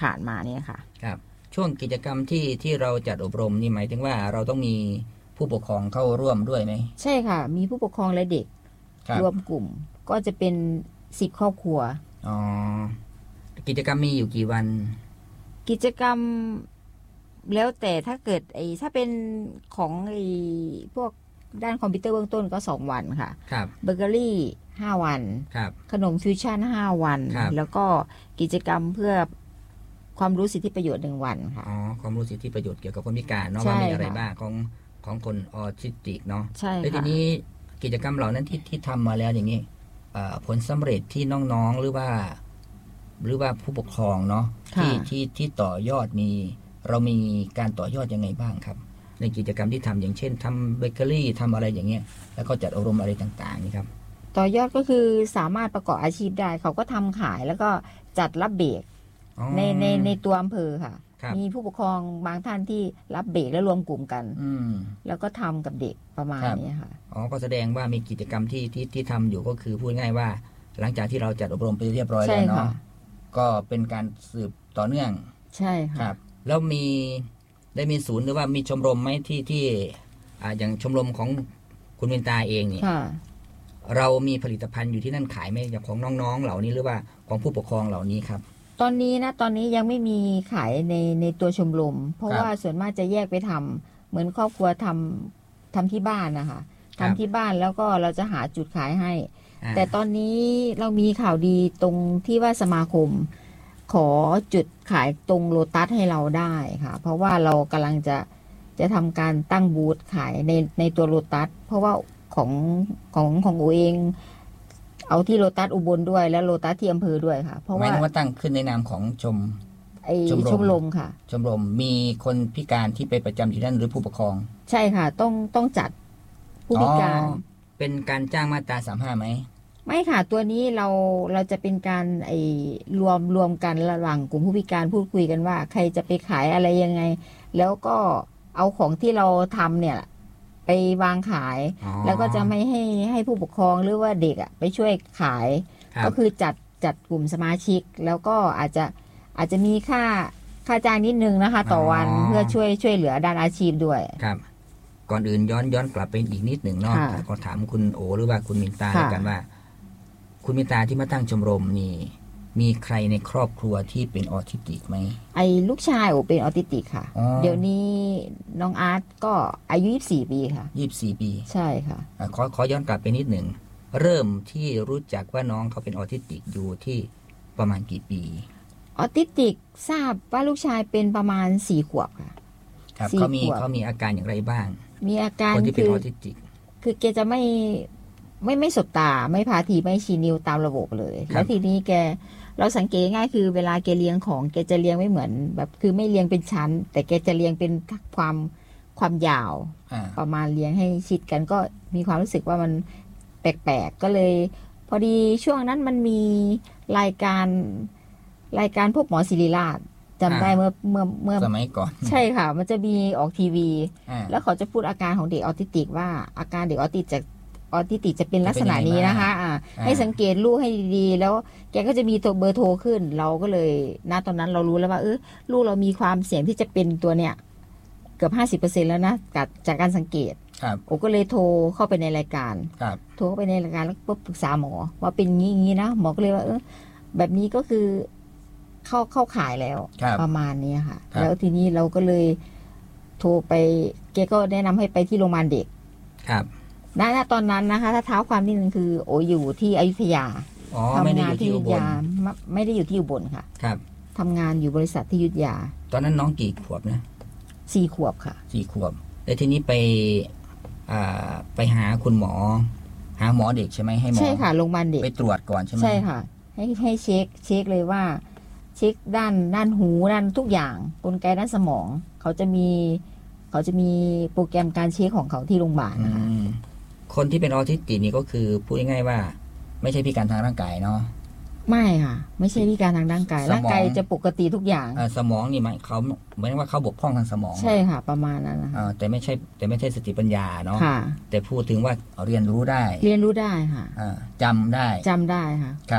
ผ่านมาเนี่ยค่ะครับช่วงกิจกรรมที่เราจัดอบรมนี่หมายถึงว่าเราต้องมีผู้ปกครองเข้าร่วมด้วยไหมใช่ค่ะมีผู้ปกครองและเด็กรวมกลุ่มก็จะเป็น10ครอบครัวอ๋อกิจกรรมมีอยู่กี่วันกิจกรรมแล้วแต่ถ้าเกิดถ้าเป็นของพวกด้านคอมพิวเตอร์เบื้องต้นก็2วันค่ะครับเบเกอรี่5วันครับขนมฟิวชั่น5วันแล้วก็กิจกรรมเพื่อความรู้สิทธิประโยชน์1วันค่ะอ๋อความรู้สิทธิประโยชน์เกี่ยวกับคนพิการเนาะว่ามีอะไรบ้างของคนออทิสติกเนาะใช่ค่ะแล้วทีนี้กิจกรรมเหล่านั้นที่ทำมาแล้วอย่างนี้ผลสำเร็จที่น้องๆหรือว่าผู้ปกครองเนาะที่ต่อยอดเรามีการต่อยอดยังไงบ้างครับในกิจกรรมที่ทำอย่างเช่นทำเบเกอรี่ทำอะไรอย่างเงี้ยแล้วก็จัดอบรมอะไรต่างๆนี่ครับต่อยอดก็คือสามารถประกอบอาชีพได้เขาก็ทำขายแล้วก็จัดรับเบรกในตัวอำเภอค่ะมีผู้ปกครองบางท่านที่รับเบรกแล้วรวมกลุ่มกันแล้วก็ทำกับเด็กประมาณนี้ค่ะอ๋อก็แสดงว่ามีกิจกรรมที่ทำอยู่ก็คือพูดง่ายว่าหลังจากที่เราจัดอบรมไปเรียบร้อยแล้วเนาะก็เป็นการสืบต่อเนื่องใช่ค่ะครับแล้วได้มีศูนย์หรือว่ามีชมรมไหมที่อย่างชมรมของคุณเมนตาเองเนี่ยเรามีผลิตภัณฑ์อยู่ที่นั่นขายไหมอย่างของน้องๆเหล่านี้หรือว่าของผู้ปกครองเหล่านี้ครับตอนนี้ยังไม่มีขายในตัวชมรมเพราะว่าส่วนมากจะแยกไปทำเหมือนครอบครัวทำที่บ้านนะคะทำที่บ้านแล้วก็เราจะหาจุดขายให้แต่ตอนนี้เรามีข่าวดีตรงที่ว่าสมาคมขอจุดขายตรงโลตัสให้เราได้ค่ะเพราะว่าเรากำลังจะทำการตั้งบูธขายในตัวโลตัสเพราะว่าของอูเองเอาที่โลตัสอุบลด้วยและโลตัสที่อำเภอด้วยค่ะเพราะว่าตั้งขึ้นในนามของชมรมค่ะชมรมมีคนพิการที่ไปประจำอยู่นั่นหรือผู้ปกครองใช่ค่ะต้องจัดผู้พิการเป็นการจ้างมาตรา35ไหมไม่ค่ะตัวนี้เราจะเป็นการรวมกันระหว่างกลุ่มผู้พิการพูดคุยกันว่าใครจะไปขายอะไรยังไงแล้วก็เอาของที่เราทำเนี่ยไปวางขายแล้วก็จะไม่ให้ผู้ปกครองหรือว่าเด็กไปช่วยขายก็คือจัดกลุ่มสมาชิกแล้วก็อาจจะมีค่าจ้างนิดนึงนะคะต่อวันเพื่อช่วยเหลือด้านอาชีพด้วยครับก่อนอื่นย้อนกลับไปอีกนิดหนึ่งเนาะก็ถามคุณโอหรือว่าคุณมินตากันว่าคุณมินตาที่มาตั้งชมรมนี่มีใครในครอบครัวที่เป็นออทิสติกไหมลูกชายโอเป็นออทิสติกค่ะเดี๋ยวนี้น้องอาร์ตก็อายุ24 ปีค่ะ 24 ปีใช่ค่ะขอย้อนกลับไปนิดหนึ่งเริ่มที่รู้จักว่าน้องเขาเป็นออทิสติกอยู่ที่ประมาณกี่ปีออทิสติกทราบว่าลูกชายเป็นประมาณ4 ขวบค่ะครับเขามีอาการอย่างไรบ้างมีอาการคนที่เป็นออทิสติกคือแกจะไม่สบตาไม่พาทีไม่ชี้นิ้วตามระบบเลยแล้วทีนี้เราสังเกตง่ายคือเวลาแกเลี้ยงของแกจะเลี้ยงไม่เหมือนแบบคือไม่เลี้ยงเป็นชั้นแต่แกจะเลี้ยงเป็นความยาวประมาณเลี้ยงให้ชิดกันก็มีความรู้สึกว่ามันแปลกๆก็เลยพอดีช่วงนั้นมันมีรายการพวกหมอศิริราชจำได้เมื่อสมัยก่อนใช่ค่ะมันจะมีออกทีวีแล้วเขาจะพูดอาการของเด็กออทิสติกว่าอาการเด็กออทิสติกจะเป็นลักษณะนี้นะคะให้สังเกตลูกให้ดีๆแล้วแกก็จะมีตัวเบอร์โทรขึ้นเราก็เลยณตอนนั้นเรารู้แล้วว่าลูกเรามีความเสี่ยงที่จะเป็นตัวเนี้ยเกือบ50%แล้วนะจากการสังเกตโอ้ก็เลยโทรเข้าไปในรายการโทรเข้าไปในรายการแล้วก็ปรึกษาหมอว่าเป็นงี้นะหมอก็เลยว่าแบบนี้ก็คือเข้าขายแล้วประมาณนี้ค่ะแล้วทีนี้เราก็เลยโทรไปแกก็แนะนำให้ไปที่โรงพยาบาลเด็กครับณตอนนั้นนะคะถ้าเท้าความนิดนึงคือโออยู่ที่อยุธยาทำงานที่อยุธยาไม่ได้อยู่ที่อุบลค่ะครับทำงานอยู่บริษัทที่อยุธยาตอนนั้นน้องกี่ขวบนะ 4 ขวบค่ะ 4 ขวบแล้วทีนี้ไปหาคุณหมอหาหมอเด็กใช่ไหมให้หมอใช่ค่ะโรงพยาบาลเด็กไปตรวจก่อนใช่ไหมใช่ค่ะให้เช็คเลยว่าเช็คด้านหูด้านทุกอย่างกลไกด้านสมองเขาจะมีโปรแกรมการเช็คของเขาที่โรงพยาบาลนะคะคนที่เป็นออทิสติกนี่ก็คือพูดง่ายๆว่าไม่ใช่พิการทางร่างกายเนาะไม่ค่ะไม่ใช่พิการทางร่างกายร่างกายจะปกติทุกอย่างสมองนี่เขาเหมือนว่าเขาบกพร่องทางสมองใช่ค่ะประมาณนั้นนะแต่ไม่ใช่สติปัญญาเนาะแต่พูดถึงว่าเรียนรู้ได้ค่ะจำได้ค่ะครับ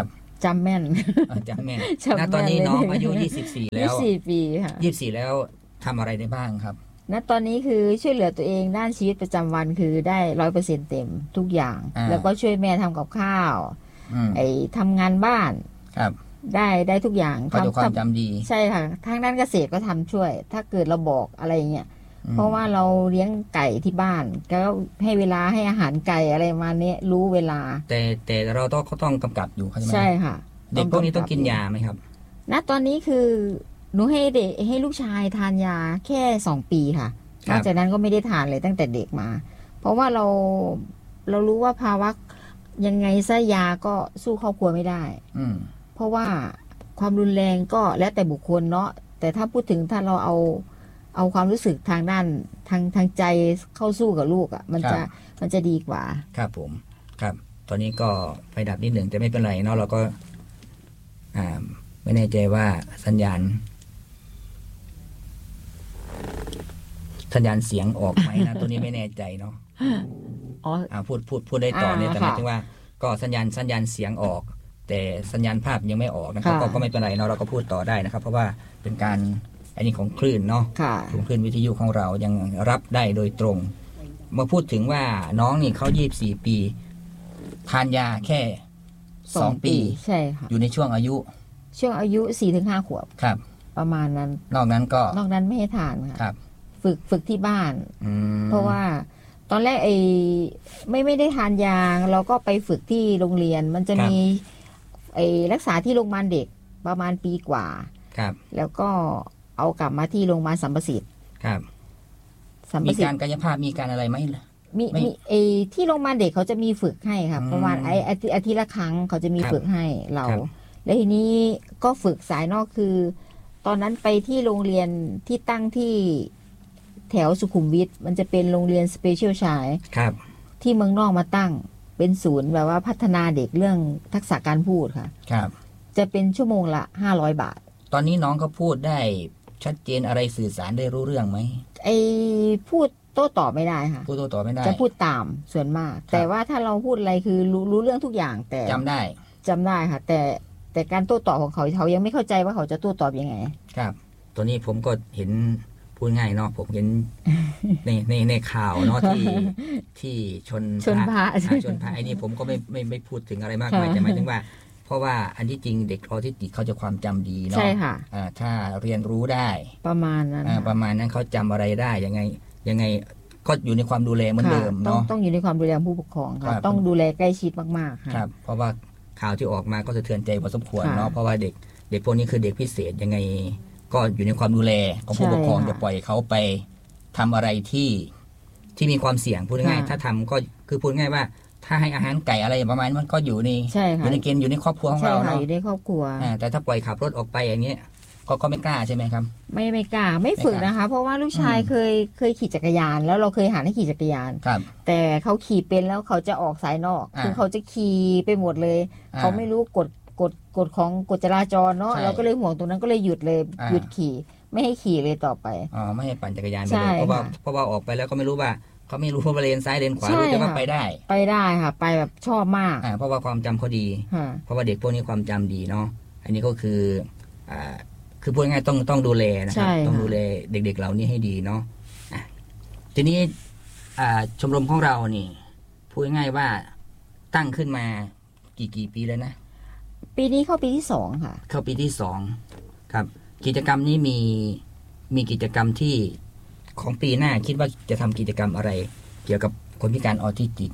จำแม่นจำแม่นจำแม่นณตอนนี้น้องอายุ24แล้ว 24 ปีค่ะ 24แล้วทำอะไรได้บ้างครับณตอนนี้คือช่วยเหลือตัวเองด้านชีวิตประจำวันคือได้ 100% เต็มทุกอย่าง แล้วก็ช่วยแม่ทำกับข้าวทำงานบ้านครับได้ทุกอย่างเพราะด้วยความจำดีใช่ค่ะทางด้านเกษตรก็ทำช่วย ถ้าเกิดเราบอกอะไรเงี้ยเพราะว่าเราเลี้ยงไก่ที่บ้านก็ให้เวลาให้อาหารไก่อะไรมาเนี้ยรู้เวลาแต่เราต้องกำกับอยู่ใช่ไหมใช่ค่ะเด็กพวกนี้ต้องกินยาไหมครับณตอนนี้คือหนูให้ลูกชายทานยาแค่2 ปีค่ะนอกจากนั้นก็ไม่ได้ทานเลยตั้งแต่เด็กมาเพราะว่าเรารู้ว่าภาวะยังไงซะยาก็สู้ครอบครัวไม่ได้เพราะว่าความรุนแรงก็แล้วแต่บุคคลเนาะแต่ถ้าพูดถึงถ้าเราเอาความรู้สึกทางด้านทางใจเข้าสู้กับลูกอ่ะมันจะดีกว่าครับผมครับตอนนี้ก็ไฟดับนิดหนึ่งแต่ไม่เป็นไรเนาะเราก็ไม่แน่ใจว่าสัญญาณเสียงออกไหมนะตัวนี้ไม่แน่ใจเนาะพูดได้ต่อเนี่ยแต่หมายถึงว่าก็สัญญาณเสียงออกแต่สัญญาณภาพยังไม่ออกนะครับก็ไม่เป็นไรเนาะเราก็พูดต่อได้นะครับเพราะว่าเป็นการอันนี้ของคลื่นเนาะของคลื่นวิทยุของเรายังรับได้โดยตรงมาพูดถึงว่าน้องนี่เขา24 ปีทานยาแค่2 ปีใช่ค่ะอยู่ในช่วงอายุ 4-5 ขวบครับประมาณนั้นนอกนั้นไม่ให้ทานค่ะครับฝึกที่บ้านเพราะว่าตอนแรกไม่ได้ทานยาเราก็ไปฝึกที่โรงเรียนมันจะมีรักษาที่โรงพยาบาลเด็กประมาณปีกว่าครับแล้วก็เอากลับมาที่โรงพยาบาลสัมประสิทธิ์ครับมีการกายภาพมีการอะไรไหมมีที่โรงพยาบาลเด็กเขาจะมีฝึกให้ครับประมาณอาทิตย์ละครั้งเขาจะมีฝึกให้เราแล้วทีนี้ก็ฝึกสายนอกคือตอนนั้นไปที่โรงเรียนที่ตั้งที่แถวสุขุมวิทมันจะเป็นโรงเรียนสเปเชียลชายที่เมืองนอกมาตั้งเป็นศูนย์แบบว่าพัฒนาเด็กเรื่องทักษะการพูดค่ะครับจะเป็นชั่วโมงละ500 บาทตอนนี้น้องเขาพูดได้ชัดเจนอะไรสื่อสารได้รู้เรื่องไหมพูดโต้ตอบไม่ได้ค่ะพูดโต้ตอบไม่ได้จะพูดตามส่วนมากแต่ว่าถ้าเราพูดอะไรคือรู้เรื่องทุกอย่างแต่จำได้ค่ะแต่การโต้ตอบของเขายังไม่เข้าใจว่าเขาจะโต้ตอบยังไงครับตัวนี้ผมก็เห็นพูดง่ายเนาะผมเห็นในข่าวเนาะที่ชนพระไอ้นี่ผมก็ไม่พูดถึงอะไรมากมายแต่หมายถึงว่าเพราะว่าอันที่จริงเด็กออทิสติกเขาจะความจำดีเนาะใช่ค่ะถ้าเรียนรู้ได้ประมาณนั้นเขาจำอะไรได้ยังไงก็อยู่ในความดูแลเหมือนเดิมเนาะต้องอยู่ในความดูแลผู้ปกครองค่ะต้องดูแลใกล้ชิดมากๆครับเพราะว่าข่าวที่ออกมาก็สะเทือนใจพอสมควรเนาะเพราะว่าเด็กพวกนี้คือเด็กพิเศษยังไงก็อยู่ในความดูแลของผู้ปกครองจะปล่อยเขาไปทำอะไรที่มีความเสี่ยงพูดง่ายถ้าทำก็คือพูดง่ายว่าถ้าให้อาหารไก่อะไรประมาณมันก็อยู่ในเกณฑ์อยู่ในครอบครัวของเราเนาะอยู่ในครอบครัวแต่ถ้าปล่อยขับรถออกไปอย่างเงี้ยก็ไม่กล้าใช่ไหมครับไม่กล้าไม่ฝึกนะคะเพราะว่าลูกชายเคยขี่จักรยานแล้วเราเคยหัดให้ขี่จักรยานแต่เขาขี่เป็นแล้วเขาจะออกสายนอกคือเขาจะขี่ไปหมดเลยเขาไม่รู้กฎของกฎจราจรเนาะเราก็เลยห่วงตรงนั้นก็เลยหยุดขี่ไม่ให้ขี่เลยต่อไปไม่ให้ปั่นจักรยานไปเลยเพราะว่าออกไปแล้วก็ไม่รู้ว่าเขาไม่รู้ว่าเลนซ้ายเลนขวารู้แต่ว่าไปได้ค่ะไปแบบชอบมากเพราะว่าความจำเขาดีเพราะว่าเด็กพวกนี้ความจำดีเนาะอันนี้ก็คือพูดง่ายต้องดูแลนะครับต้องดูแลเด็กๆเหล่านี้ให้ดีเนาะทีนี้ชมรมของเรานี่พูดง่ายว่าตั้งขึ้นมากี่ปีแล้วนะปีนี้เข้าปีที่2ค่ะเข้าปีที่2ครับกิจกรรมนี้มีกิจกรรมที่ของปีหน้าคิดว่าจะทำกิจกรรมอะไรเกี่ยวกับคนพิการออทิสติก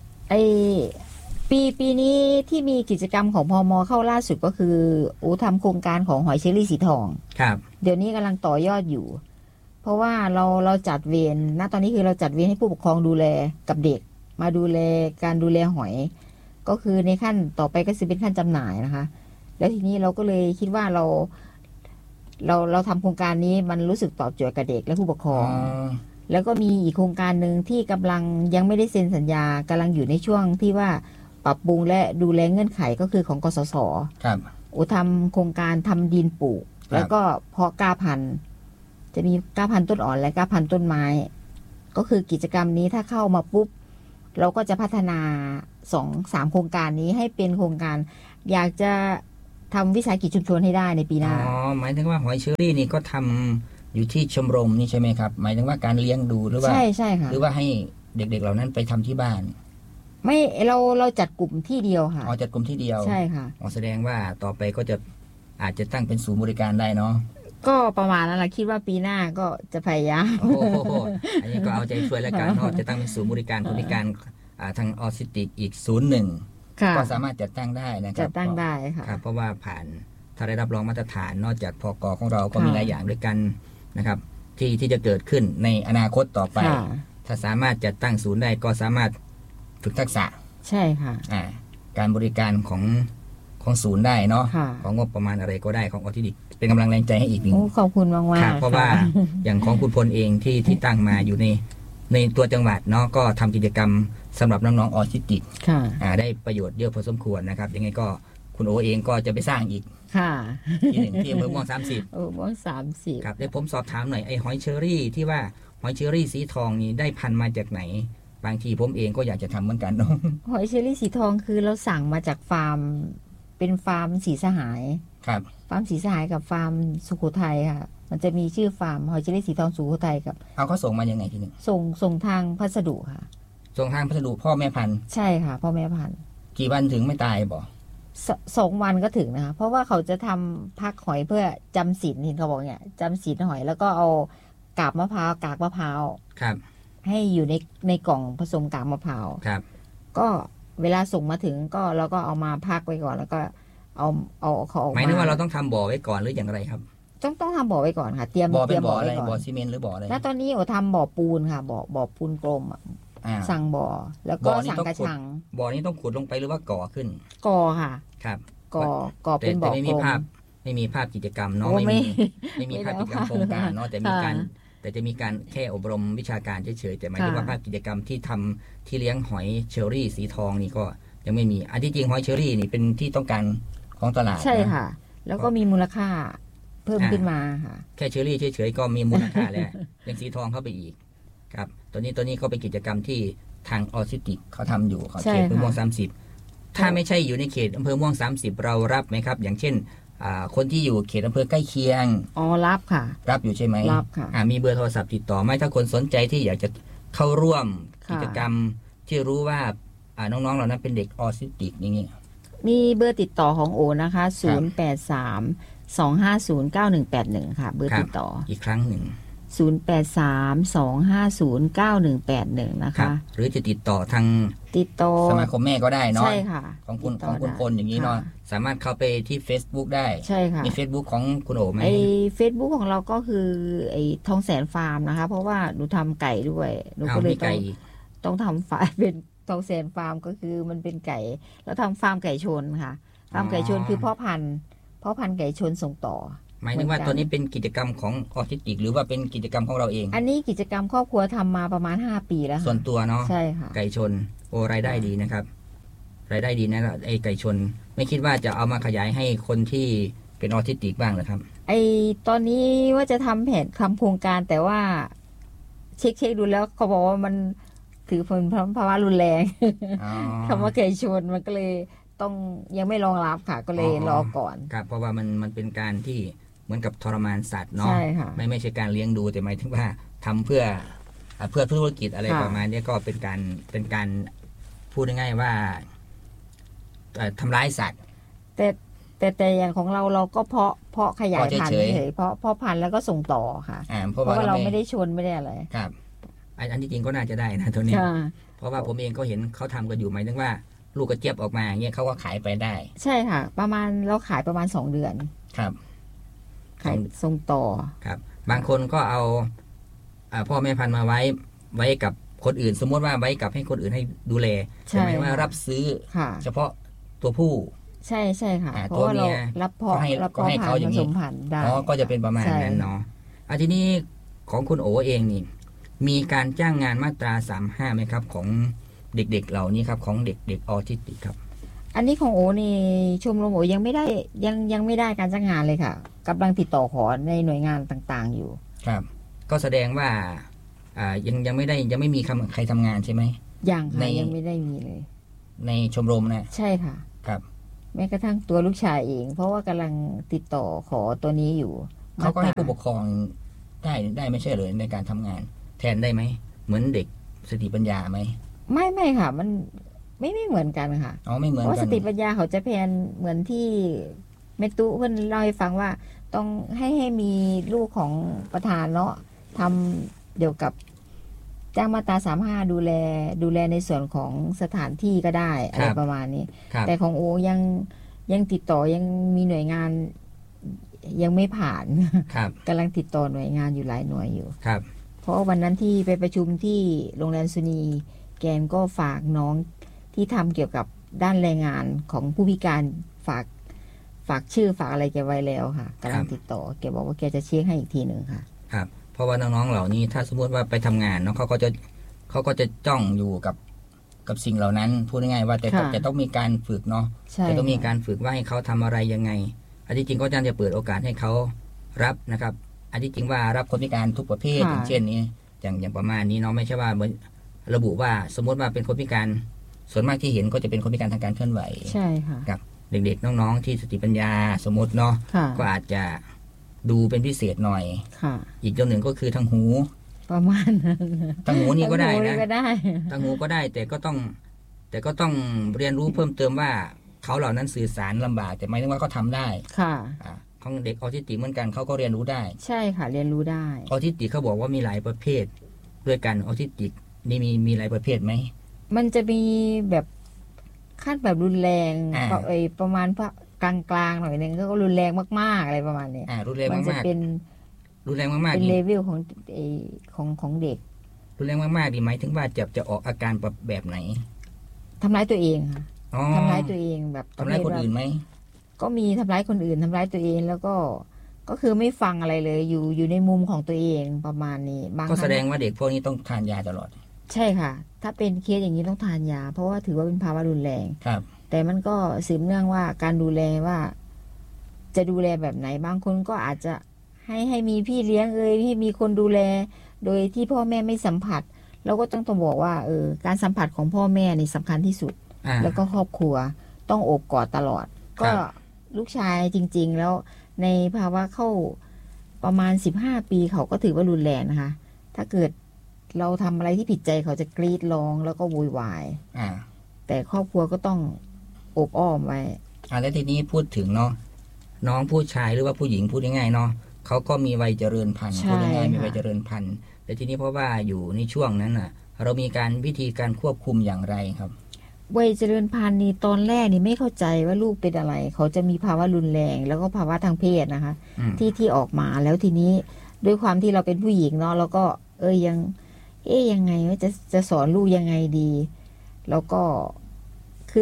ปีนี้ที่มีกิจกรรมของพม.เข้าล่าสุดก็คือทำโครงการของหอยเชอรี่สีทองครับเดี๋ยวนี้กำลังต่อยอดอยู่เพราะว่าเราจัดเวรณตอนนี้คือเราจัดเวรให้ผู้ปกครองดูแลกับเด็กมาดูแลการดูแลหอยก็คือในขั้นต่อไปก็จะเป็นขั้นจำหน่ายนะคะแล้วทีนี้เราก็เลยคิดว่าเราทำโครงการนี้มันรู้สึกตอบโจทย์กับเด็กและผู้ปกครองแล้วก็มีอีกโครงการหนึ่งที่กำลังยังไม่ได้เซ็นสัญญากำลังอยู่ในช่วงที่ว่าปรับปรุงและดูแลเงื่อนไขก็คือของกสศครับทำโครงการทำดินปลูกแล้วก็เพาะกล้าพันธุ์จะมีกล้าพันธุ์ต้นอ่อนและกล้าพันธุ์ต้นไม้ก็คือกิจกรรมนี้ถ้าเข้ามาปุ๊บเราก็จะพัฒนา2-3โครงการนี้ให้เป็นโครงการอยากจะทำวิสาหกิจชุมชนให้ได้ในปีหน้าหมายถึงว่าหอยเชอรี่นี่ก็ทำอยู่ที่ชมรมนี่ใช่ไหมครับหมายถึงว่าการเลี้ยงดูหรือว่าใช่ค่ะหรือว่าให้เด็กๆเหล่านั้นไปทำที่บ้านไม่เราจัดกลุ่มที่เดียวค่ะจัดกลุ่มที่เดียวใช่ค่ะแสดงว่าต่อไปก็จะอาจจะตั้งเป็นศูนย์บริการได้เนาะก็ประมาณนั้นแหละคิดว่าปีหน้าก็จะพยายามอันนี้ก็เอาใจช่วยแล้วกันเนาะจะตั้งเป็นศูนย์บริการคนพิการทางออทิสติกอีก01ก็สามารถจัดตั้งได้นะครับจัดตั้งได้ค่ะเพราะว่าผ่านถ้าได้รับรองมาตรฐานนอกจากพก.ของเราก็มีหลายอย่างด้วยกันนะครับที่จะเกิดขึ้นในอนาคตต่อไปถ้าสามารถจัดตั้งศูนย์ได้ก็สามารถฝึกทักษะใช่ค่ะการบริการของศูนย์ได้เนาะของงบประมาณอะไรก็ได้ของออทิสติกเป็นกำลังแรงใจให้อีกหนึ่งขอบคุณมากๆเพราะว่าอย่างของคุณพลเองที่ตั้งมาอยู่ในตัวจังหวัดเนาะก็ทำกิจกรรมสำหรับน้องๆออทิสติกได้ประโยชน์เยอะพอสมควรนะครับยังไงก็คุณโอเองก็จะไปสร้างอีกที่หนึ่งที่อำเภอม่วง30 ม่วง30 ครับเดี๋ยวผมสอบถามหน่อยไอ้หอยเชอรี่ที่ว่าหอยเชอรี่สีทองนี่ได้พันธุ์มาจากไหนบางทีผมเองก็อยากจะทำเหมือนกันเนาะหอยเชอรี่สีทองคือเราสั่งมาจากฟาร์มเป็นฟาร์มศรีสหายครับฟาร์มศรีสหายกับฟาร์มสุโขทัยค่ะมันจะมีชื่อฟาร์มหอยเชอรี่สีทองสุโขทัยกับเขาส่งมายังไงทีนึงส่งทางพัสดุค่ะส่งทางพัสดุพ่อแม่พันธุ์ใช่ค่ะพ่อแม่พันธุ์กี่วันถึงไม่ตายบ่ 2 วันก็ถึงนะคะเพราะว่าเขาจะทำพักหอยเพื่อจำศีลเห็นเขาบอกเนี่ยจำศีลหอยแล้วก็เอากากมะพร้าวครับให้อยู่ในกล่องผสมกากมะพร้าวครับก็เวลาส่งมาถึงก็เราก็เอามาพักไว้ก่อนแล้วก็เอาเขาออกมาหมายถึงว่าเราต้องทำบ่อไว้ก่อนหรืออย่างไรครับต้องทำบ่อไว้ก่อนค่ะเตรียมบ่อเป็นบ่ออะไรบ่อซีเมนต์หรือบ่ออะไรแล้วตอนนี้ทำบ่อปูนค่ะบ่อปูนกลมสั่งบ่อแล้วก็สั่งกระชังบ่อนี้ต้องขุดลงไปหรือว่าก่อขึ้นก่อค่ะครับก่อเป็นบ่อไม่มีภาพกิจกรรมเนาะไม่มีภาพกิจกรรมโครงการเนาะแต่จะมีการแค่อบรมวิชาการเฉยๆแต่หมายถึงว่าภาพกิจกรรมที่ทำที่เลี้ยงหอยเชอรี่สีทองนี่ก็ยังไม่มีอันที่จริงหอยเชอรี่นี่เป็นที่ต้องการของตลาดใช่ค่ะแล้วก็มีมูลค่าเพิ่มขึ้นมาค่ะแค่เชอรี่เฉยๆก็มีมูลค่าแล้วยังสีทองเข้าไปอีกครับตัวนี้ก็เป็นกิจกรรมที่ทางออทิสติกเขาทำอยู่เขาเขตอำเภอม่วง30ถ้าไม่ใช่อยู่ในเขตอำเภอม่วง30เรารับไหมครับอย่างเช่นคนที่อยู่เขตอำเภอใกล้เคียงรับค่ะรับอยู่ใช่ไหมรับค่ะมีเบอร์โทรศัพท์ติดต่อไหมถ้าคนสนใจที่อยากจะเข้าร่วมกิจกรรมที่รู้ว่าน้องๆเหล่านั้นเป็นเด็กออทิสติกอย่างนี้มีเบอร์ติดต่อของโอนะคะ0832509181ค่ะเบอร์ติดต่ออีกครั้งหนึ่ง 0832509181นะคะหรือจะติดต่อทางสมาคมแม่ก็ได้เนาะใช่ค่ะของคุณพลอย่างนี้เนาะสามารถเข้าไปที่ Facebook ได้ใช่ค่ะมี Facebook ของคุณโอไหม Facebook ของเราก็คือทองแสนฟาร์มนะคะเพราะว่าหนูทำไก่ด้วยหนูก็เลยต้องทำฟาร์มเป็นทองแสนฟาร์มก็คือมันเป็นไก่แล้วทำฟาร์มไก่ชนค่ะฟาร์มไก่ชนคือพ่อพันธุ์ไก่ชนส่งต่อหมายถึงว่าตัวนี้เป็นกิจกรรมของออทิสติกหรือว่าเป็นกิจกรรมของเราเองอันนี้กิจกรรมครอบครัวทำมาประมาณ5 ปีแล้วส่วนตัวเนาะใช่ค่ะไก่ชนรายได้ดีนะครับรายได้ดีนะไอไก่ชนไม่คิดว่าจะเอามาขยายให้คนที่เป็นออทิสติกบ้างเหรอครับตอนนี้ว่าจะทำแผนทำโครงการแต่ว่าเช็คดูแล้วเขาบอกว่ามันถือเป็นภาวะรุนแรงคำว่าไก่ชนมันก็เลยต้องยังไม่รองรับค่ะก็เลยรอก่อนครับเพราะว่ามันเป็นการที่เหมือนกับทรมานสัตว์เนาะไม่ใช่การเลี้ยงดูแต่หมายถึงว่าทำเพื่อธุรกิจอะไรประมาณนี้ก็เป็นการพูดง่ายๆว่าทำร้ายสัตว์แต่อย่างของเราก็เพาะขยายพันธุ์เฉยเพาะพันธุ์แล้วก็ส่งต่อค่ะเพราะว่าเราไม่ได้ชนไม่ได้อะไรครับอันที่จริงก็น่าจะได้นะตัวนี้เพราะว่าผมเองก็เห็นเขาทำกันอยู่หมายถึงว่าลูกกระเจี๊ยบออกมาเงี้ยเขาก็ขายไปได้ใช่ค่ะเราขายประมาณ2 เดือนครับขายส่งต่อครับบางคนก็เอาพ่อแม่พันธุ์มาไว้กับคนอื่นสมมติว่าไว้กับให้คนอื่นให้ดูแลใช่ไหมว่ารับซื้อเฉพาะตัวผู้ใช่ค่ะเพราะว่าเรารับพ่อให้เขาอย่างนี้ก็จะเป็นประมาณนั้นเนาะทีนี้ของคุณโอเองนี่มีการจ้างงานมาตรา35ไหมครับของเด็กๆเหล่านี้ครับของเด็กออทิสติกครับอันนี้ของโอนี่ชมรมโอยังไม่ได้ยังไม่ได้การจ้างงานเลยค่ะกำลังติดต่อขอในหน่วยงานต่างๆอยู่ครับก็แสดงว่ายังไม่มีใครทำงานใช่ไหมยังค่ะยังไม่ได้มีเลยในชมรมนะใช่ค่ะครับแม้กระทั่งตัวลูกชายเอง เพราะว่ากำลังติดต่อขอตัวนี้อยู่เขาก็ให้ผู้ปกครองได้ไม่ใช่เลยในการทำงาน แทนได้ไหมเหมือนเด็กสติปัญญาไหมไม่ค่ะมันไม่เหมือนกันค่ะไม่เหมือนกันเพราะสติปัญญาเขาจะแทนเหมือนที่เมตุเพื่อนเล่าให้ฟังว่าต้องให้มีลูกของประธานเนาะทำเกี่ยวกับจ้างมาตรา35ดูแลในส่วนของสถานที่ก็ได้อะไรประมาณนี้แต่ของโอยังติดต่อยังมีหน่วยงานยังไม่ผ่านกำลังติดต่อหน่วยงานอยู่หลายหน่วยอยู่เพราะวันนั้นที่ไปประชุมที่โรงแรมสุนีแกนก็ฝากน้องที่ทำเกี่ยวกับด้านแรงงานของผู้พิการฝากชื่อฝากอะไรแกไว้แล้วค่ะกำลังติดต่อแกบอกว่าแกจะเช็คให้อีกทีหนึ่งค่ะครับเพราะว่าน้องๆเหล่านี้ถ้าสมมติว่าไปทำงานเนาะเขาก็จะจ้องอยู่กับสิ่งเหล่านั้นพูดง่ายๆว่าแต่ต้องมีการฝึกเนาะแต่ต้องมีการฝึกว่าให้เขาทำอะไรยังไงอันที่จริงก็จะเปิดโอกาสให้เขารับนะครับอันที่จริงว่ารับคนพิการทุกประเภทอย่างเช่นนี้อย่างประมาณนี้เนาะไม่ใช่ว่าเหมือนระบุว่าสมมติว่าเป็นคนพิการส่วนมากที่เห็นก็จะเป็นคนพิการทางการเคลื่อนไหวใช่ค่ะกับเด็กๆน้องๆที่สติปัญญาสมมติเนาะก็อาจจะดูเป็นพิเศษหน่อยอีกตัวหนึ่งก็คือทางหูประมาณนั้นทางหูนี่ก็ได้นะทางหูก็ได้แต่ก็ต้องเรียนรู้เพิ่มเติมว่าเขาเหล่านั้นสื่อสารลำบากแต่หมายถึงว่าเขาทำได้ค่ะของเด็กออทิสติกเหมือนกันเขาก็เรียนรู้ได้ใช่ค่ะเรียนรู้ได้ออทิสติกเขาบอกว่ามีหลายประเภทด้วยกันออทิสติกนี่มีหลายประเภทไหมมันจะมีแบบขั้นแบบรุนแรงประมาณกลางๆหน่อยนึงก็รุนแรงมากๆอะไรประมาณนี้รุนแรงมากๆมันจะเป็นรุนแรงมากๆเป็นเลเวลของเด็กรุนแรงมากๆดีไหมถึงว่าจะออกอาการแบบไหนทำร้ายตัวเองค่ะทำร้ายตัวเองแบบทำร้ายคนอื่นไหมก็มีทำร้ายคนอื่นทำร้ายตัวเองแล้วก็คือไม่ฟังอะไรเลยอยู่ในมุมของตัวเองประมาณนี้ก็แสดงว่าเด็กพวกนี้ต้องทานยาตลอดใช่ค่ะถ้าเป็นเคสอย่างนี้ต้องทานยาเพราะว่าถือว่าเป็นภาวะรุนแรงครับแต่มันก็สืบเนื่องว่าการดูแลว่าจะดูแลแบบไหนบางคนก็อาจจะให้มีพี่เลี้ยงที่มีคนดูแลโดยที่พ่อแม่ไม่สัมผัสเราก็ต้องบอกว่าการสัมผัสของพ่อแม่นี่สำคัญที่สุดแล้วก็ครอบครัวต้องโอบกอดตลอดก็ลูกชายจริงๆแล้วในภาวะเข้าประมาณ15 ปีเขาก็ถือว่ารุนแรงนะคะถ้าเกิดเราทำอะไรที่ผิดใจเขาจะกรีดร้องแล้วก็โวยวายแต่ครอบครัวก็ต้องอบอ้อมไว้แล้วทีนี้พูดถึงเนาะน้องผู้ชายหรือว่าผู้หญิงพูดง่ายๆเนาะเขาก็มีวัยเจริญพันธุ์พูดง่ายๆมีวัยเจริญพันธุ์แต่ทีนี้เพราะว่าอยู่ในช่วงนั้นน่ะเรามีวิธีการควบคุมอย่างไรครับวัยเจริญพันธุ์นี่ตอนแรกนี่ไม่เข้าใจว่าลูกเป็นอะไรเขาจะมีภาวะรุนแรงแล้วก็ภาวะทางเพศนะคะที่ออกมาแล้วทีนี้ด้วยความที่เราเป็นผู้หญิงเนาะแล้วก็ยังไงว่าจะสอนลูกยังไงดีแล้วก็คือ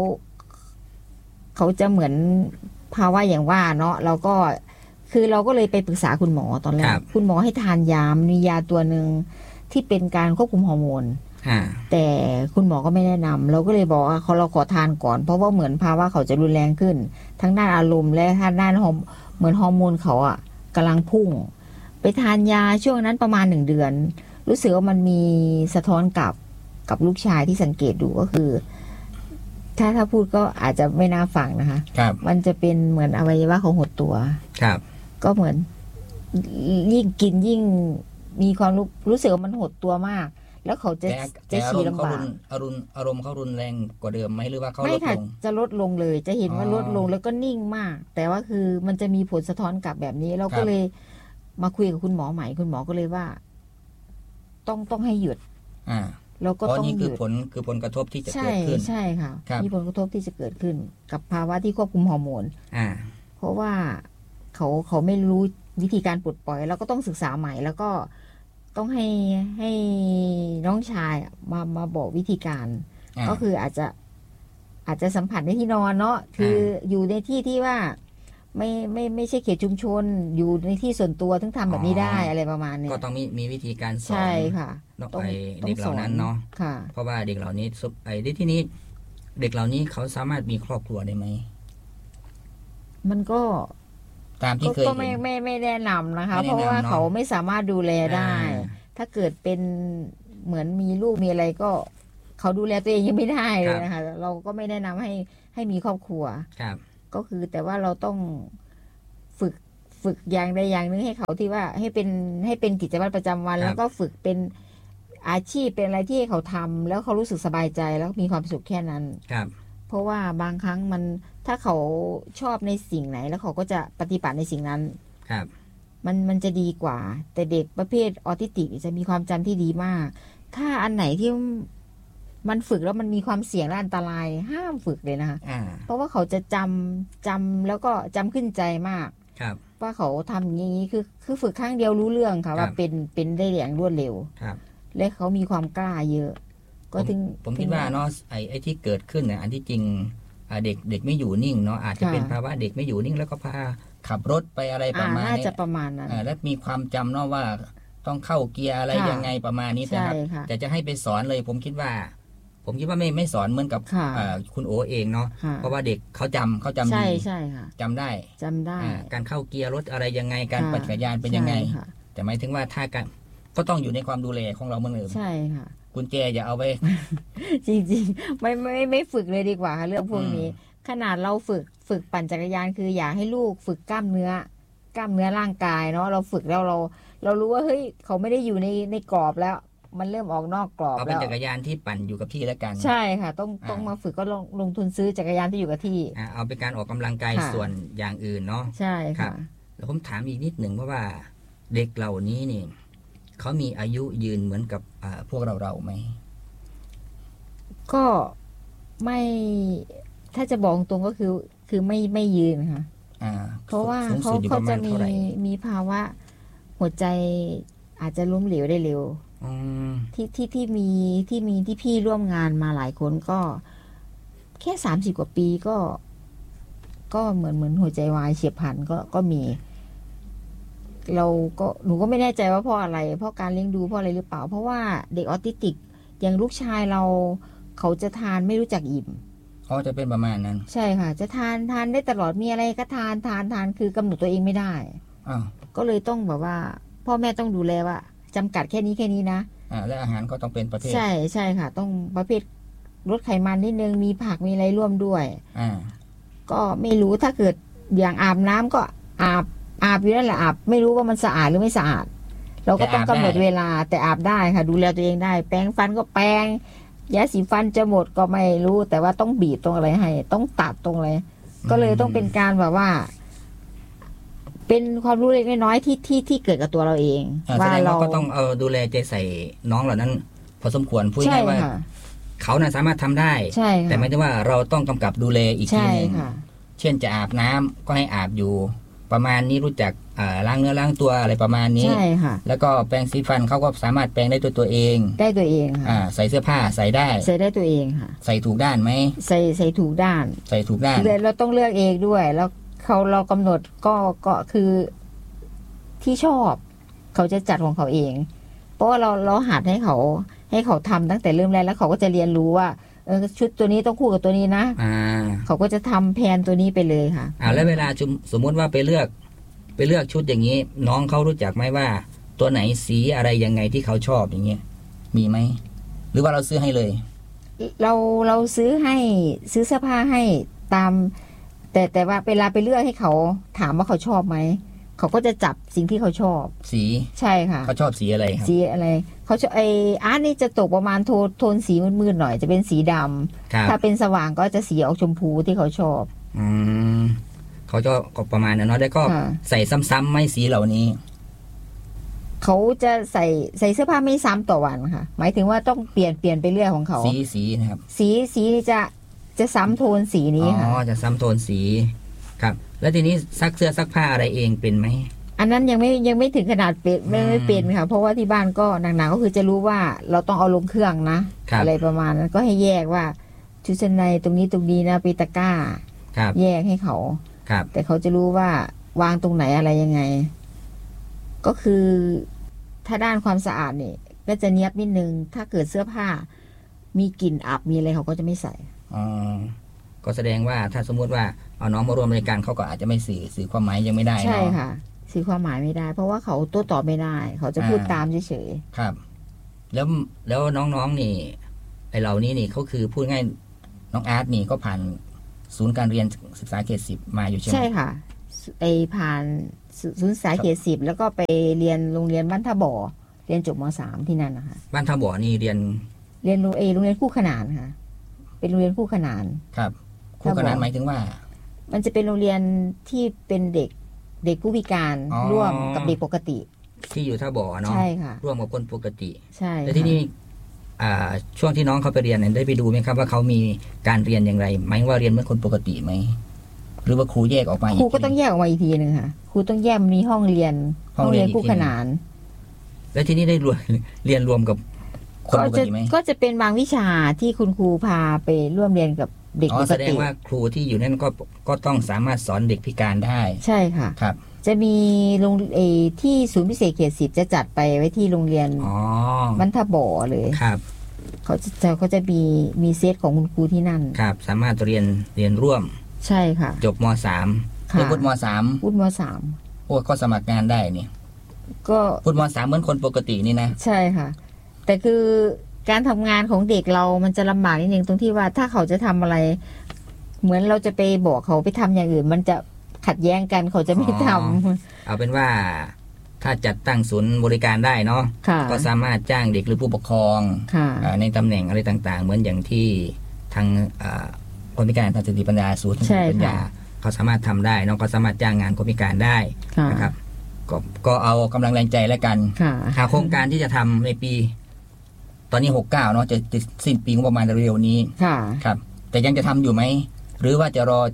เขาจะเหมือนภาวะอย่างว่าเนาะเราก็คือเราก็เลยไปปรึกษาคุณหมอตอนแรกคุณหมอให้ทานยามียาตัวหนึ่งที่เป็นการควบคุมฮอร์โมนแต่คุณหมอก็ไม่แนะนำเราก็เลยบอกว่าเราขอทานก่อนเพราะว่าเหมือนภาวะเขาจะรุนแรงขึ้นทั้งด้านอารมณ์และทางด้านเหมือนฮอร์โมนเขากำลังพุ่งไปทานยาช่วงนั้นประมาณ1 เดือนรู้สึกว่ามันมีสะท้อนกับลูกชายที่สังเกตดูก็คือถ้าพูดก็อาจจะไม่น่าฟังนะคะมันจะเป็นเหมือนอวัยวะของหดตัวก็เหมือนยิ่งกินยิ่งมีความรู้สึกว่ามันหดตัวมากแล้วเขาจะฉี่ลำบากอารมณ์เขารุนแรงกว่าเดิมไหมหรือว่าเขาลดลงไม่ค่ะจะลดลงเลยจะเห็นว่าลดลงแล้วก็นิ่งมากแต่ว่าคือมันจะมีผลสะท้อนกลับแบบนี้เราก็เลยมาคุยกับคุณหมอใหม่คุณหมอก็เลยว่าต้องให้หยุดเราก็ต้องหยุดคือผลกระทบที่จะเกิดขึ้นใช่ค่ะมีผลกระทบที่จะเกิดขึ้นกับภาวะที่ควบคุมฮอร์โมนเพราะว่าเขาไม่รู้วิธีการปลดปล่อยเราก็ต้องศึกษาใหม่แล้วก็ต้องให้น้องชายมาบอกวิธีการก็คืออาจจะสัมผัสในที่นอนเนาะคืออยู่ในที่ที่ว่าไม่ใช่เขตชุมชนอยู่ในที่ส่วนตัวถึงทำแบบนี้ได้อะไรประมาณนี้ก็ต้องมีวิธีการสอนใช่ค่ะต้องเด็กเหล่านั้นเนาะเพราะว่าเด็กเหล่านี้ที่นี้เด็กเหล่านี้เขาสามารถมีครอบครัวได้ไหมมันก็ตามที่เคยเห็นไม่แนะนำนะคะเพราะว่าเขาไม่สามารถดูแลได้ถ้าเกิดเป็นเหมือนมีลูกมีอะไรก็เขาดูแลตัวเองยังไม่ได้เลยนะคะเราก็ไม่แนะนำให้ให้มีครอบครัวครับก็คือแต่ว่าเราต้องฝึกอย่างใดอย่างหนึ่งให้เขาที่ว่าให้เป็นกิจวัตรประจำวัน แล้วก็ฝึกเป็นอาชีพเป็นอะไรที่เขาทำแล้วเขารู้สึกสบายใจแล้วมีความสุขแค่นั้นครับเพราะว่าบางครั้งถ้าเขาชอบในสิ่งไหนแล้วเขาก็จะปฏิบัติในสิ่งนั้นครับมันจะดีกว่า แต่เด็กประเภทออทิสติกจะมีความจำที่ดีมาก ถ้าอันไหนที่มันฝึกแล้วมันมีความเสี่ยงและอันตรายห้ามฝึกเลยนะคะเพราะว่าเขาจะจำแล้วก็จำขึ้นใจมากครับว่าเขาทำอย่างนี้คือฝึกครั้งเดียวรู้เรื่องค่ะว่าเป็นได้อย่างรวดเร็วครับและเขามีความกล้าเยอะ ก็ถึงผมคิดว่าเนาะไอ้ที่เกิดขึ้นเนี่ยอันที่จริงเด็กไม่อยู่นิ่งเนาะอาจจะเป็นภาวะเด็กไม่อยู่นิ่งแล้วก็พาขับรถไปอะไรประมาณนี้น่าจะประมาณนั้นและมีความจำเนาะว่าต้องเข้าเกียร์อะไรยังไงประมาณนี้แต่จะให้ไปสอนเลยผมคิดว่าไม่สอนเหมือนกับคุณโอเองเนาะเพราะว่าเด็กเขาจำดีใช่ค่ะจำได้การเข้าเกียร์รถอะไรยังไงการปั่นจักรยานเป็นยังไงแต่หมายถึงว่าถ้าการก็ต้องอยู่ในความดูแลของเราเหมือนเดิมใช่ค่ะกุญแจอย่าเอาไปจริงๆไม่ฝึกเลยดีกว่าค่ะเรื่องพวกนี้ขนาดเราฝึกปั่นจักรยานคืออยากให้ลูกฝึกกล้ามเนื้อร่างกายเนาะเราฝึกแล้วเรารู้ว่าเฮ้ยเขาไม่ได้อยู่ในกรอบแล้วมันเริ่มออกนอกกรอบแล้วเอาเป็นจักรยานที่ปั่นอยู่กับที่แล้วกันใช่ค่ะต้องมาฝึกก็ลงทุนซื้อจักรยานที่อยู่กับที่เอาเป็นการออกกำลังกายส่วนอย่างอื่นเนาะใช่ค่ะแล้วผมถามอีกนิดหนึ่งเพราะว่าเด็กเหล่านี้นี่เขามีอายุยืนเหมือนกับพวกเราไหมก็ไม่ถ้าจะบอกตรงก็คือไม่ยืนค่ะเพราะว่าเขาจะมีภาวะหัวใจอาจจะล้มเหลวได้เร็วที่พี่ร่วมงานมาหลายคนก็แค่30 กว่าปีก็เหมือนหัวใจวายเฉียบพลันก็มีหนูก็ไม่แน่ใจว่าเพราะอะไรเพราะการเลี้ยงดูเพราะอะไรหรือเปล่าเพราะว่าเด็กออทิสติกอย่างลูกชายเขาจะทานไม่รู้จักอิ่มเขาจะเป็นประมาณนั้นใช่ค่ะจะทานได้ตลอดมีอะไรก็ทานคือกำหนดตัวเองไม่ได้ก็เลยต้องแบบว่าพ่อแม่ต้องดูแลว่าจำกัดแค่นี้นะและอาหารก็ต้องเป็นประเภทใช่ค่ะต้องประเภทลดไขมันนิดนึงมีผักมีอะไรร่วมด้วยก็ไม่รู้ถ้าเกิดอย่างอาบน้ำก็อาบอยู่นั่นแหละอาบไม่รู้ว่ามันสะอาดหรือไม่สะอาดเราก็ต้องกำหนดเวลาแต่อาบได้ค่ะดูแลตัวเองได้แปรงฟันก็แปรงยาสีฟันจะหมดก็ไม่รู้แต่ว่าต้องบีบตรงอะไรให้ต้องตัดตรงอะไรก็เลยต้องเป็นการแบบว่าเป็นความรู้เล็กน้อยที่เกิดกับตัวเราเองว่าเราก็ต้องดูแลใจใส่น้องเหล่านั้นพอสมควรพูดง่ายว่าเขาน่ะสามารถทำได้แต่ไม่ใช่ว่าเราต้องกำกับดูแลอีกทีนึงเช่นจะอาบน้ำก็ให้อาบอยู่ประมาณนี้รู้จักล้างเนื้อล้างตัวอะไรประมาณนี้ใช่ค่ะแล้วก็แปรงสีฟันเขาก็สามารถแปรงได้ตัวเองค่ะใส่เสื้อผ้าใส่ได้ตัวเองค่ะใส่ถูกด้านไหมใส่ถูกด้านเราต้องเลือกเองด้วยแล้วเรากำหนดก็คือที่ชอบเขาจะจัดของเขาเองเพราะว่าเราหัดให้เขาทำตั้งแต่เริ่มแรกแล้วเขาก็จะเรียนรู้ว่าชุดตัวนี้ต้องคู่กับตัวนี้นะเขาก็จะทำแผนตัวนี้ไปเลยค่ะแล้วเวลาสมมติว่าไปเลือกชุดอย่างนี้น้องเขารู้จักไหมว่าตัวไหนสีอะไรยังไงที่เขาชอบอย่างเงี้ยมีไหมหรือว่าเราซื้อให้เลยเราซื้อเสื้อผ้าให้ตามแต่ว่าเวลาไปเลือกให้เขาถามว่าเขาชอบไหมเขาก็จะจับสิ่งที่เขาชอบสีใช่ค่ะเขาชอบสีอะไรครับสีอะไรเขาชอบอาร์ตนี่จะตกประมาณโทนสีมืดๆหน่อยจะเป็นสีดำถ้าเป็นสว่างก็จะสีออกชมพูที่เขาชอบเขาจะก็ประมาณนั้นเนาะแล้วก็ใส่ซ้ำๆไม่สีเหล่านี้เขาจะใส่เสื้อผ้าไม่ซ้ำต่อวันค่ะหมายถึงว่าต้องเปลี่ยนไปเรื่อยของเขาสีนะครับสีจะซ้ำโทนสีนี้ค่ะจะซ้ำโทนสีครับแล้วทีนี้ซักเสื้อซักผ้าอะไรเองเป็นไหมอันนั้นยังไม่ถึงขนาดเป็นไม่เป็นค่ะเพราะว่าที่บ้านก็หนักๆก็คือจะรู้ว่าเราต้องเอาลงเครื่องนะอะไรประมาณนั้นก็ให้แยกว่าชุดชั้นในตรงนี้นะปีตะกร้าแยกให้เขาแต่เขาจะรู้ว่าวางตรงไหนอะไรยังไงก็คือถ้าด้านความสะอาดนี่ก็จะเนียบนิดนึงถ้าเกิดเสื้อผ้ามีกลิ่นอับมีอะไรเขาก็จะไม่ใส่ก็แสดงว่าถ้าสมมติว่าเอาน้องมารวมในการเขาก็อาจจะไม่สื่อความหมายยังไม่ได้ใช่ค่ะสื่อความหมายไม่ได้เพราะว่าเขาโต้ตอบไม่ได้เขาจะพูดตามเฉยๆครับแล้วน้องๆนี่ไอเรานี่เขาคือพูดง่ายน้องอาร์ตนี่ก็ผ่านศูนย์การเรียนศึกษาเขต10มาอยู่ใช่ไหมใช่ค่ะไปผ่านศูนย์ศึกษาเขต10แล้วก็ไปเรียนโรงเรียนบ้านท่าบ่อเรียนจบม.3 ที่นั่นนะคะบ้านท่าบ่อนี่เรียนโรงเรียนคู่ขนานค่ะเป็นโรงเรียนคู่ขนานครับคู่ขนานหมายถึงว่ามันจะเป็นโรงเรียนที่เป็นเด็กผู้พิการร่วมกับเด็กปกติที่อยู่ท่าบ่อเนาะใช่ค่ะร่วมกับคนปกติใช่แล้วที่นี่ช่วงที่น้องเขาไปเรียนได้ไปดูไหมครับว่าเขามีการเรียนอย่างไรหมายว่าเรียนเหมือนคนปกติไหมหรือว่าครูแยกออกมาครูก็ต้องแยกออกมาอีกทีนึงค่ะครูต้องแยกมีห้องเรียนคู่ขนานแล้วที่นี่ได้เรียนรวมกับคนปกติไหมก็จะเป็นบางวิชาที่คุณครูพาไปร่วมเรียนกับเด็กปกติแสดงว่าครูที่อยู่นั่นก็ต้องสามารถสอนเด็กพิการได้ใช่ค่ะครับจะมีโรงที่ศูนย์พิเศษเขต10จะจัดไปไว้ที่โรงเรียนบ้านท่าบ่อเลยครับเขาจะมีเซตของคุณครูที่นั่นครับสามารถเรียนร่วมใช่ค่ะจบม.3 ได้วุฒิม.3 วุฒิม.3 โอ้ก็สมัครงานได้นี่ก็วุฒิม.3 เหมือนคนปกตินี่นะใช่ค่ะแต่คือการทำงานของเด็กเรามันจะลำบากนิดนึงตรงที่ว่าถ้าเขาจะทำอะไรเหมือนเราจะไปบอกเขาไปทำอย่างอื่นมันจะขัดแย้งกันเขาจะไม่ทำเอาเป็นว่าถ้าจัดตั้งศูนย์บริการได้เนาะก็สามารถจ้างเด็กหรือผู้ปกครองในตำแหน่งอะไรต่างๆเหมือนอย่างที่ทางคนพิการทางสติปัญญาศูนย์ปัญญาเขาสามารถทำได้น้องก็สามารถจ้างงานคนพิการได้นะครับก็เอากำลังแรงใจแล้วกันหาโครงการที่จะทำในปีตอนนี้69เนาะจะสิ้นปีประมาณเร็วๆนี้ครับแต่ยังจะทำอยู่ไหมหรือว่าจะรอ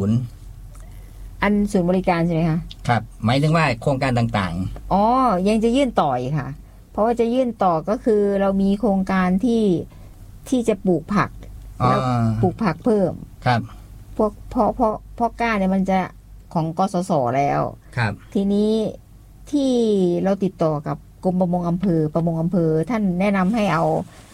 70 อันศูนย์บริการใช่ไหมคะครับหมายถึงว่าโครงการต่างๆอ๋อยังจะยื่นต่ออีกค่ะเพราะว่าจะยื่นต่อก็คือเรามีโครงการที่จะปลูกผักแล้วปลูกผักเพิ่มครับพวกเพราะก้าเนี่ยมันจะของกสศแล้วครับทีนี้ที่เราติดต่อกับกรมประมงอำเภอท่านแนะนำให้เอา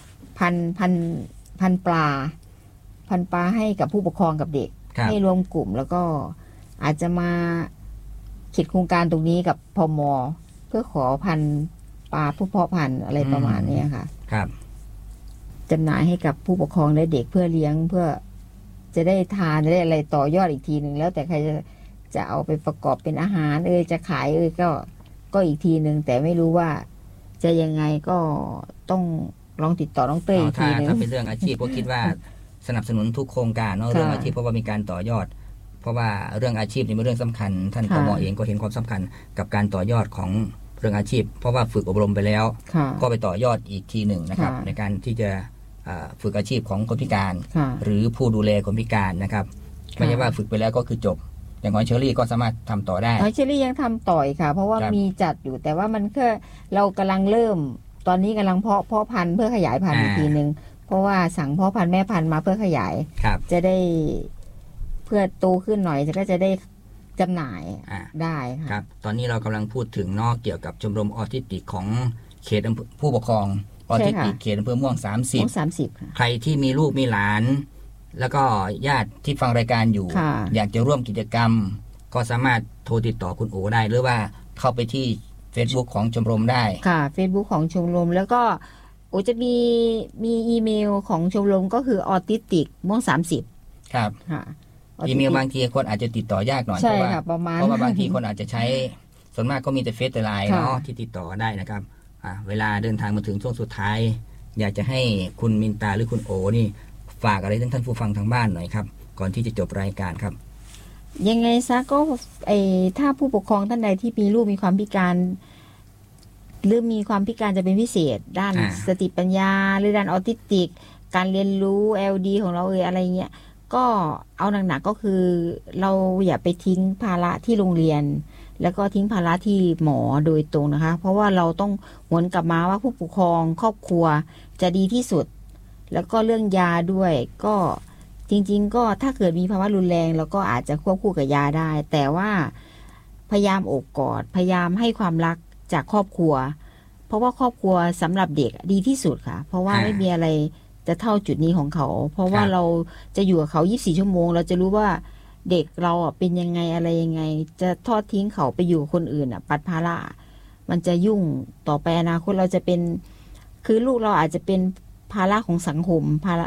พันปลาให้กับผู้ปกครองกับเด็กให้รวมกลุ่มแล้วก็อาจจะมาคิดโครงการตรงนี้กับพม.เพื่อขอพันปลาผู้เพาะพันธุ์อะไรประมาณนี้ค่ะครับจำหน่ายให้กับผู้ปกครองและเด็กเพื่อเลี้ยงเพื่อจะได้ทานได้อะไรต่อยอดอีกทีหนึ่งแล้วแต่ใครจะเอาไปประกอบเป็นอาหารจะขายก็อีกทีหนึ่งแต่ไม่รู้ว่าจะยังไงก็ต้องลองติดต่อน้องเต้ยอีกทีนึงถ้าเป็นเรื่องอาชีพก็คิดว่าสนับสนุนทุกโครงการเนาะเรื่องอาชีพเพราะว่ามีการต่อยอดเพราะว่าเรื่องอาชีพนี่เป็นเรื่องสำคัญท่านผอ.เองก็เห็นความสำคัญกับการต่อยอดของเรื่องอาชีพเพราะว่าฝึกอบรมไปแล้วก็ไปต่อยอดอีกทีหนึ่งนะครับในการที่จะฝึกอาชีพของคนพิการหรือผู้ดูแลคนพิการนะครับไม่ใช่ว่าฝึกไปแล้วก็คือจบอย่างหอยเชอรี่ก็สามารถทำต่อได้หอยเชอรี่ยังทำต่อค่ะเพราะว่ามีจัดอยู่แต่ว่ามันแค่เรากำลังเริ่มตอนนี้กำลังเพาะพันธุ์เพื่อขยายพันธุ์อีกทีนึงเพราะว่าสั่งเพาะพันธุ์แม่พันธุ์มาเพื่อขยายจะได้เพื่อโตขึ้นหน่อยก็จะได้จำหน่ายได้ครับตอนนี้เรากำลังพูดถึงนอกเกี่ยวกับชมรมออทิสติกของเขตผู้ปกครองออทิสติกเขตอำเภอม่วง30ใครที่มีลูกมีหลานแล้วก็ญาติที่ฟังรายการอยู่อยากจะร่วมกิจกรรมก็สามารถโทรติดต่อคุณโอได้หรือว่าเข้าไปที่ Facebook ของชมรมได้ค่ะ Facebook ของชมรมแล้วก็โอจะมีอีเมลของชมรมก็คือออทิสติกม่วง30 ครับค่ะอีเมลบางทีคนอาจจะติดต่อยากหน่อยเพราะว่าบางทีคนอาจจะใช้ส่วนมากก็มีแต่เฟซแต่ไลน์เนาะที่ติดต่อได้นะครับเวลาเดินทางมาถึงช่วงสุดท้ายอยากจะให้คุณมินตาหรือคุณโอนี่ฝากอะไรถึงท่านผู้ฟังทางบ้านหน่อยครับก่อนที่จะจบรายการครับยังไงซะก็ถ้าผู้ปกครองท่านใดที่มีลูกมีความพิการหรือมีความพิการจะเป็นพิเศษด้านสติปัญญาหรือด้านออทิสติกการเรียนรู้ LD ของเราอะไรเงี้ยก็เอาหนักๆก็คือเราอย่าไปทิ้งภาระที่โรงเรียนแล้วก็ทิ้งภาระที่หมอโดยตรงนะคะเพราะว่าเราต้องหวนกลับมาว่าผู้ปกครองครอบครัวจะดีที่สุดแล้วก็เรื่องยาด้วยก็จริงๆก็ถ้าเกิดมีภาวะรุนแรงเราก็อาจจะควบคู่กับยาได้แต่ว่าพยายามโอบกอดพยายามให้ความรักจากครอบครัวเพราะว่าครอบครัวสำหรับเด็กดีที่สุดค่ะเพราะว่าไม่มีอะไรจะเท่าจุดนี้ของเขาเพราะว่าเราจะอยู่กับเขา24ชั่วโมงเราจะรู้ว่าเด็กเราเป็นยังไงอะไรยังไงจะทอดทิ้งเขาไปอยู่กับคนอื่นปัดภาระมันจะยุ่งต่อไปอนาคตเราจะเป็นคือลูกเราอาจจะเป็นภาระของสังคมภาระ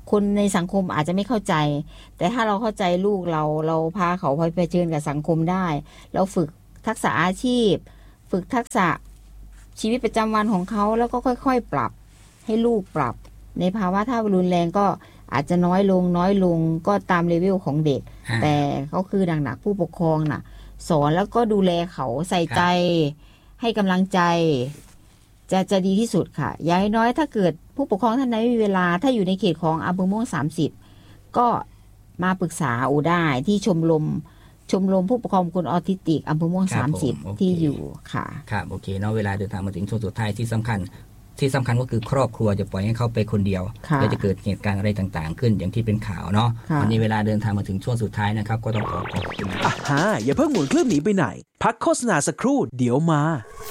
คนในสังคมอาจจะไม่เข้าใจแต่ถ้าเราเข้าใจลูกเราพาเขาไปเผชิญกับสังคมได้เราฝึกทักษะอาชีพฝึกทักษะชีวิตประจำวันของเขาแล้วก็ค่อยๆปรับให้ลูกปรับในภาวะถ้ารุนแรงก็อาจจะน้อยลงก็ตามเลเวลของเด็กแต่เขาคือหนักผู้ปกครองน่ะสอนแล้วก็ดูแลเขาใส่ใจให้กำลังใจจะดีที่สุดค่ะอย่างน้อยถ้าเกิดผู้ปกครองท่านใดไม่มีเวลาถ้าอยู่ในเขตของอำเภอม่วง30ก็มาปรึกษาได้ที่ชมรมผู้ปกครองคนออทิสติกอำเภอม่วง30ที่อยู่ค่ะครับโอเคเนาะเวลาเดินทางมาถึงช่วงสุดท้ายที่สำคัญก็คือครอบครัวจะปล่อยให้เขาไปคนเดียวแล้วจะเกิดเหตุการณ์อะไรต่างๆขึ้นอย่างที่เป็นข่าวเนาะวันนี้เวลาเดินทางมาถึงช่วงสุดท้ายนะครับก็ต้องขอบคุณอย่าเพิ่งหมุนเครื่องหนีไปไหนพักโฆษณาสักครู่เดี๋ยวมา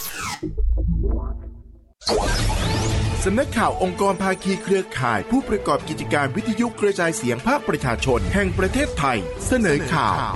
สำนักข่าวองค์กรภาคีเครือข่ายผู้ประกอบกิจการวิทยุกระจายเสียงภาคประชาชนแห่งประเทศไทยเสนอข่าว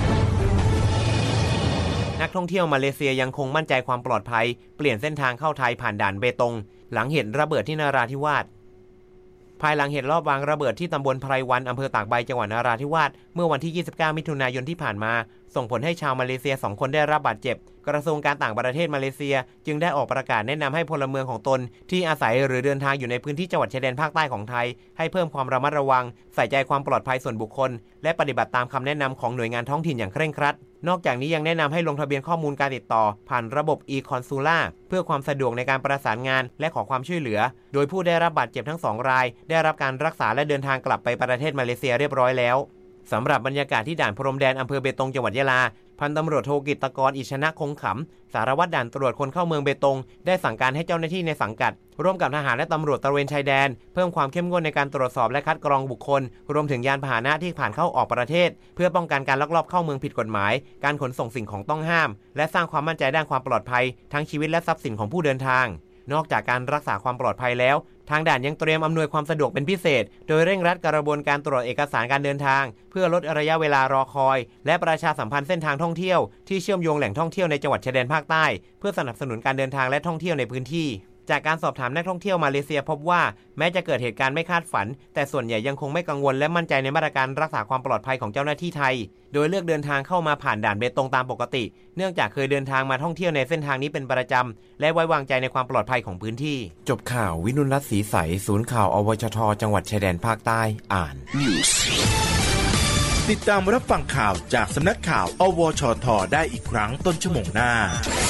นักท่องเที่ยวมาเลเซียยังคงมั่นใจความปลอดภัยเปลี่ยนเส้นทางเข้าไทยผ่านด่านเบตงหลังเหตุระเบิดที่นราธิวาสภายหลังเหตุลอบวางระเบิดที่ตำบลไพรวันอำเภอตากใบจังหวัดนราธิวาสเมื่อวันที่29มิถุนายนที่ผ่านมาส่งผลให้ชาวมาเลเซีย2คนได้รับบาดเจ็บกระทรวงการต่างประเทศมาเลเซียจึงได้ออกประกาศแนะนำให้พลเมืองของตนที่อาศัยหรือเดินทางอยู่ในพื้นที่จังหวัดชายแดนภาคใต้ของไทยให้เพิ่มความระมัดระวังใส่ใจความปลอดภัยส่วนบุคคลและปฏิบัติตามคำแนะนำของหน่วยงานท้องถิ่นอย่างเคร่งครัดนอกจากนี้ยังแนะนำให้ลงทะเบียนข้อมูลการติดต่อผ่านระบบ e-Consular เพื่อความสะดวกในการประสานงานและขอความช่วยเหลือโดยผู้ได้รับบาดเจ็บทั้ง2รายได้รับการรักษาและเดินทางกลับไปประเทศมาเลเซียเรียบร้อยแล้วสำหรับบรรยากาศที่ด่านพรมแดนอำเภอเบตงจังหวัดยะลาพันตำรวจโทกิตกรอิชนะคงขำสารวัตรด่านตรวจคนเข้าเมืองเบตงได้สั่งการให้เจ้าหน้าที่ในสังกัดร่วมกับทหารและตำรวจตระเวนชายแดนเพิ่มความเข้มงวดในการตรวจสอบและคัดกรองบุคคลรวมถึงยานพาหนะที่ผ่านเข้าออกประเทศเพื่อป้องกันการลักลอบเข้าเมืองผิดกฎหมายการขนส่งสิ่งของต้องห้ามและสร้างความมั่นใจด้านความปลอดภัยทั้งชีวิตและทรัพย์สินของผู้เดินทางนอกจากการรักษาความปลอดภัยแล้วทางด่านยังเตรียมอำนวยความสะดวกเป็นพิเศษโดยเร่งรัดกระบวนการตรวจเอกสารการเดินทางเพื่อลดระยะเวลารอคอยและประชาสัมพันธ์เส้นทางท่องเที่ยวที่เชื่อมโยงแหล่งท่องเที่ยวในจังหวัดชายแดนภาคใต้เพื่อสนับสนุนการเดินทางและท่องเที่ยวในพื้นที่จากการสอบถามนักท่องเที่ยวมาเลเซียพบว่าแม้จะเกิดเหตุการณ์ไม่คาดฝันแต่ส่วนใหญ่ยังคงไม่กังวลและมั่นใจในมาตรการรักษาความปลอดภัยของเจ้าหน้าที่ไทยโดยเลือกเดินทางเข้ามาผ่านด่านเบตงตามปกติเนื่องจากเคยเดินทางมาท่องเที่ยวในเส้นทางนี้เป็นประจำและไว้วางใจในความปลอดภัยของพื้นที่จบข่าววินุรัตน์ศรีใสศูนย์ข่าวอวชทจังหวัดชายแดนภาคใต้อ่านติดตามรับฟังข่าวจากสำนักข่าวอวชทได้อีกครั้งต้นชั่วโมงหน้า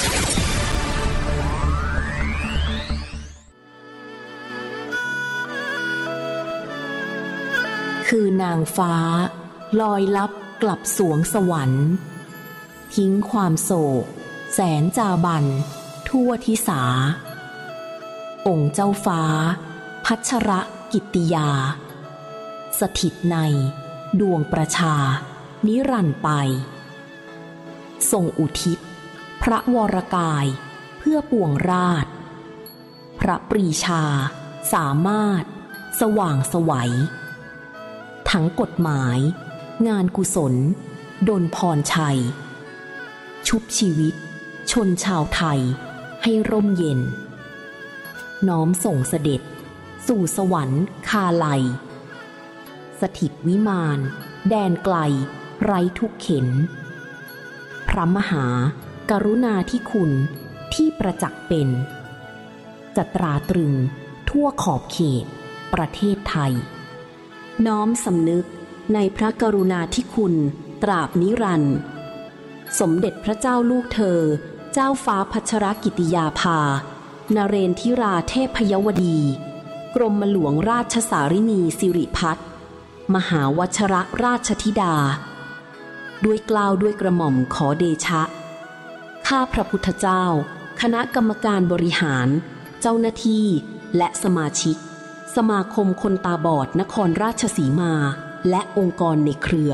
คือนางฟ้าลอยลับกลับสวงสวรรค์ทิ้งความโศกแสนจาบันทั่วทิสาองค์เจ้าฟ้าพัชรกิตติยาสถิตในดวงประชานิรันดร์ไปทรงอุทิศพระวรกายเพื่อปวงราชพระปรีชาสามารถสว่างไสวทั้งกฎหมายงานกุศลดลพรชัยชุบชีวิตชนชาวไทยให้ร่มเย็นน้อมส่งเสด็จสู่สวรรค์คาไลสถิตวิมานแดนไกลไร้ทุกเข็นพระมหากรุณาธิคุณที่ประจักษ์เป็นจะตราตรึงทั่วขอบเขตประเทศไทยน้อมสำนึกในพระกรุณาธิคุณตราบนิรันดร์สมเด็จพระเจ้าลูกเธอเจ้าฟ้าพัชรกิติยาภานเรนทิราเทพยวดีกรมหลวงราชสารินีสิริพัฒน์มหาวชรราชธิดาด้วยเกล้าด้วยกระหม่อมขอเดชะข้าพระพุทธเจ้าคณะกรรมการบริหารเจ้าหน้าที่และสมาชิกสมาคมคนตาบอดนครราชสีมาและองค์กรในเครือ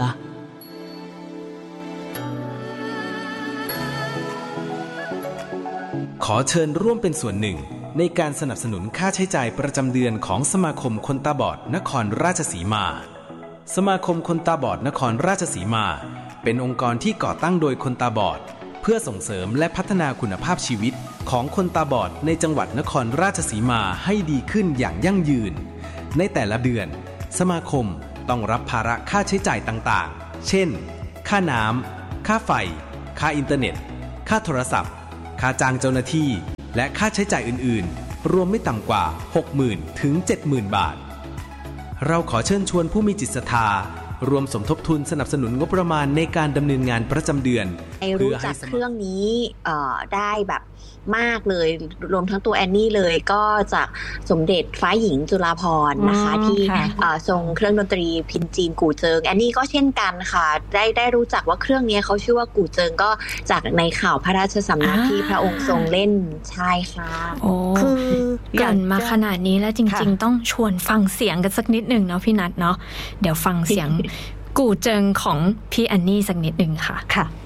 ขอเชิญร่วมเป็นส่วนหนึ่งในการสนับสนุนค่าใช้จ่ายประจำเดือนของสมาคมคนตาบอดนครราชสีมาสมาคมคนตาบอดนครราชสีมาเป็นองค์กรที่ก่อตั้งโดยคนตาบอดเพื่อส่งเสริมและพัฒนาคุณภาพชีวิตของคนตาบอดในจังหวัดนครราชสีมาให้ดีขึ้นอย่างยั่งยืนในแต่ละเดือนสมาคมต้องรับภาระค่าใช้จ่ายต่างๆเช่นค่าน้ำค่าไฟค่าอินเทอร์เน็ตค่าโทรศัพท์ค่าจ้างเจ้าหน้าที่และค่าใช้จ่ายอื่นๆรวมไม่ต่ำกว่า 60,000 ถึง 70,000 บาทเราขอเชิญชวนผู้มีจิตศรัทธารวมสมทบทุนสนับสนุนงบประมาณในการดำเนินงานประจำเดือนรู้จักเครื่องนี้ได้แบบมากเลยรวมทั้งตัวแอนนี่เลยก็จากสมเด็จฟ้าหญิงจุฬาภรณ์นะคะที่ทรงเครื่องดนตรีพิณจีนกู่เจิงแอนนี่ก็เช่นกันค่ะได้รู้จักว่าเครื่องนี้เขาชื่อว่ากู่เจิงก็จากในข่าวพระราชสำนักที่พระองค์ทรงเล่นใช่ค่ะคือเกินมาขนาดนี้แล้วจริงๆต้องชวนฟังเสียงกันสักนิดหนึ่งเนาะพี่นัทเนาะเดี๋ยวฟังเสียงกู่เจิงของพี่แอนนี่สักนิดหนึ่งค่ะ